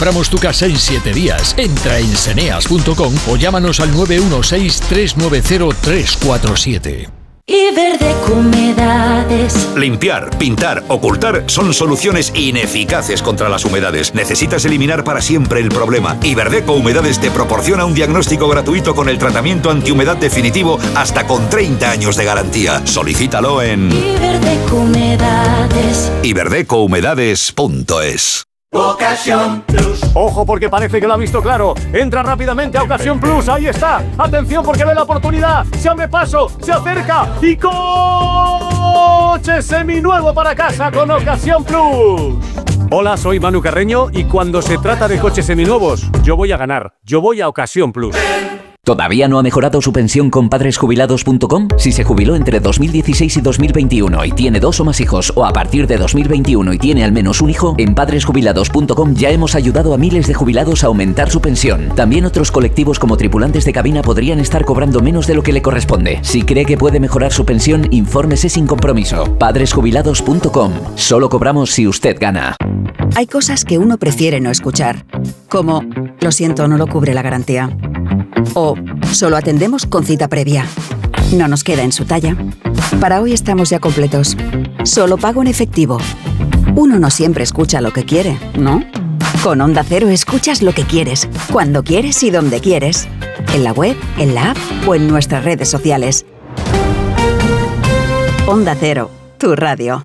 compramos tu casa en 7 días. Entra en Seneas.com o llámanos al 916-390-347. Iberdeco Humedades. Limpiar, pintar, ocultar son soluciones ineficaces contra las humedades. Necesitas eliminar para siempre el problema. Iberdeco Humedades te proporciona un diagnóstico gratuito con el tratamiento antihumedad definitivo hasta con 30 años de garantía. Solicítalo en Iberdeco Humedades. iberdecohumedades.es. Ocasión Plus. Ojo, porque parece que lo ha visto claro. Entra rápidamente a Ocasión Plus. Ahí está. Atención, porque ve la oportunidad. Se abre paso, se acerca y coche seminuevo para casa con Ocasión Plus. Hola, soy Manu Carreño y cuando se trata de coches seminuevos, yo voy a ganar. Yo voy a Ocasión Plus. ¿Todavía no ha mejorado su pensión con padresjubilados.com? Si se jubiló entre 2016 y 2021 y tiene 2 o más hijos, o a partir de 2021 y tiene al menos un hijo, en padresjubilados.com ya hemos ayudado a miles de jubilados a aumentar su pensión. También otros colectivos como tripulantes de cabina podrían estar cobrando menos de lo que le corresponde. Si cree que puede mejorar su pensión, infórmese sin compromiso. Padresjubilados.com. Solo cobramos si usted gana. Hay cosas que uno prefiere no escuchar, como lo siento, no lo cubre la garantía. O solo atendemos con cita previa. No nos queda en su talla. Para hoy estamos ya completos. Solo pago en efectivo. Uno no siempre escucha lo que quiere, ¿no? Con Onda Cero escuchas lo que quieres, cuando quieres y donde quieres. En la web, en la app o en nuestras redes sociales. Onda Cero, tu radio.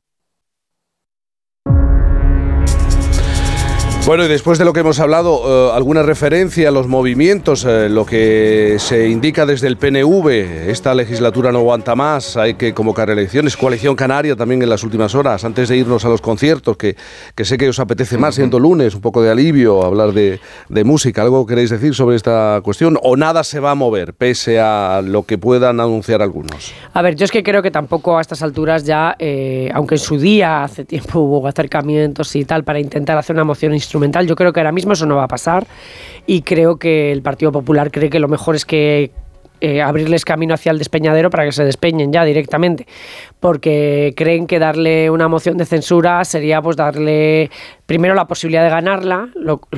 Bueno, y después de lo que hemos hablado, alguna referencia a los movimientos, lo que se indica desde el PNV, esta legislatura no aguanta más, hay que convocar elecciones, Coalición Canaria también en las últimas horas, antes de irnos a los conciertos, que sé que os apetece más siendo lunes, un poco de alivio, hablar de música. ¿Algo queréis decir sobre esta cuestión? ¿O nada se va a mover, pese a lo que puedan anunciar algunos? A ver, yo es que creo que tampoco a estas alturas ya, aunque en su día, hace tiempo, hubo acercamientos y tal, para intentar hacer una moción instrumental, yo creo que ahora mismo eso no va a pasar y creo que el Partido Popular cree que lo mejor es que abrirles camino hacia el despeñadero para que se despeñen ya directamente, porque creen que darle una moción de censura sería pues darle primero la posibilidad de ganarla,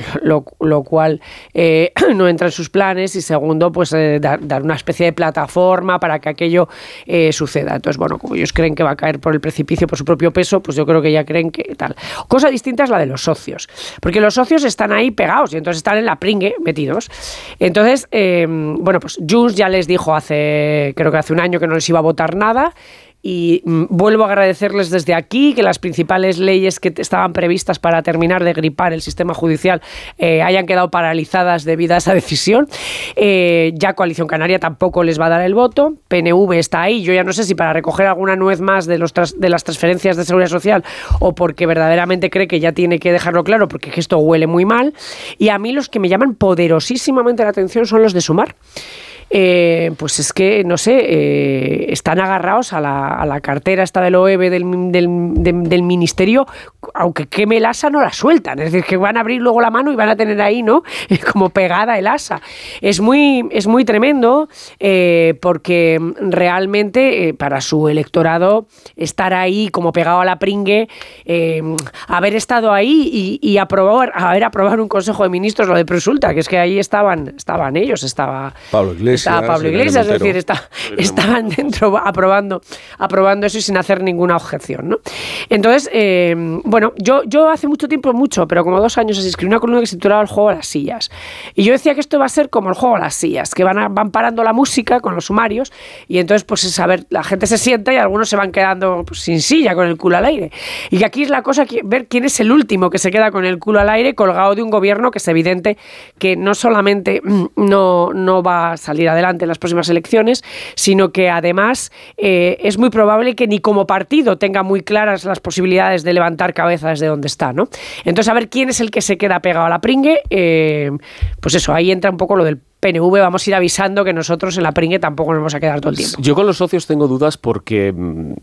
lo cual no entra en sus planes, y segundo pues dar una especie de plataforma para que aquello suceda. Entonces, bueno, como ellos creen que va a caer por el precipicio por su propio peso, pues yo creo que ya creen que tal. Cosa distinta es la de los socios, porque los socios están ahí pegados y entonces están en la pringue metidos. Entonces, bueno, pues Junts ya les dijo creo que hace un año que no les iba a votar nada. Y vuelvo a agradecerles desde aquí que las principales leyes que estaban previstas para terminar de gripar el sistema judicial hayan quedado paralizadas debido a esa decisión. Ya Coalición Canaria tampoco les va a dar el voto. PNV está ahí. Yo ya no sé si para recoger alguna nuez más de las transferencias de seguridad social o porque verdaderamente cree que ya tiene que dejarlo claro, porque esto huele muy mal. Y a mí los que me llaman poderosísimamente la atención son los de Sumar. Pues es que, no sé, están agarrados a la cartera esta del OEB del ministerio, aunque queme el asa no la sueltan, es decir, que van a abrir luego la mano y van a tener ahí, ¿no?, como pegada el asa. Es muy tremendo, porque realmente para su electorado estar ahí como pegado a la pringue, haber estado ahí y haber aprobado un Consejo de Ministros lo de Prosulta, que es que ahí estaban ellos, estaba Pablo Iglesias, es decir, estaban dentro aprobando eso y sin hacer ninguna objeción, ¿no? Entonces, bueno, yo hace mucho tiempo, pero como 2 años, escribí una columna que se titulaba El juego a las sillas. Y yo decía que esto va a ser como el juego a las sillas, que van parando la música con los sumarios y entonces, pues a ver, la gente se sienta y algunos se van quedando pues, sin silla, con el culo al aire. Y que aquí es la cosa, ver quién es el último que se queda con el culo al aire colgado de un gobierno que es evidente que no solamente no va a salir adelante en las próximas elecciones, sino que además es muy probable que ni como partido tenga muy claras las posibilidades de levantar cabeza desde donde está, ¿no? Entonces, a ver quién es el que se queda pegado a la pringue, pues eso, ahí entra un poco lo del PNV. Vamos a ir avisando que nosotros en la pringue tampoco nos vamos a quedar todo el tiempo. Yo con los socios tengo dudas porque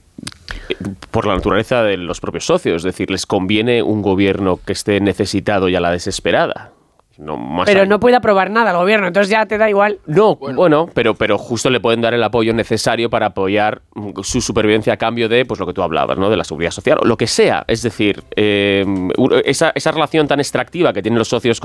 por la naturaleza de los propios socios, es decir, les conviene un gobierno que esté necesitado y a la desesperada. Pero no puede aprobar nada el gobierno, entonces ya te da igual. No, bueno, pero justo le pueden dar el apoyo necesario para apoyar su supervivencia a cambio de, pues lo que tú hablabas, ¿no?, de la seguridad social o lo que sea. Es decir, esa relación tan extractiva que tienen los socios